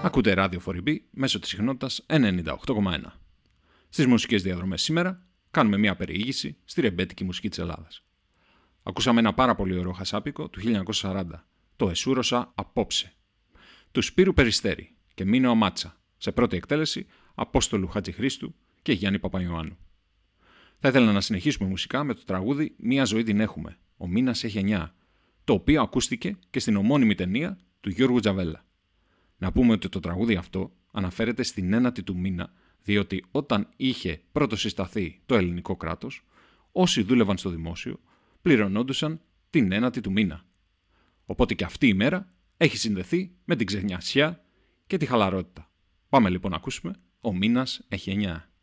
Ακούτε ράδιο Φοριμπή μέσω της συχνότητας 98,1. Στις μουσικές διαδρομές σήμερα κάνουμε μια περιήγηση στη ρεμπέτικη μουσική της Ελλάδας. Ακούσαμε ένα πάρα πολύ ωραίο χασάπικο του 1940, το «Εσούρωσα απόψε», του Σπύρου Περιστέρη και Μίνο Αμάτσα, σε πρώτη εκτέλεση Απόστολου Χατζηχρήστου και Γιάννη Παπαϊωάννου. Θα ήθελα να συνεχίσουμε μουσικά με το τραγούδι «Μια ζωή την έχουμε, ο μήνας έχει 9», το οποίο ακούστηκε και στην ομώνυμη ταινία του Γιώργου Τζαβέλα. Να πούμε ότι το τραγούδι αυτό αναφέρεται στην ένατη του μήνα, διότι όταν είχε πρώτο συσταθεί το ελληνικό κράτος, όσοι δούλευαν στο δημόσιο πληρωνόντουσαν την ένατη του μήνα. Οπότε και αυτή η μέρα έχει συνδεθεί με την ξενιασιά και τη χαλαρότητα. Πάμε λοιπόν να ακούσουμε «Ο μήνας έχει 9».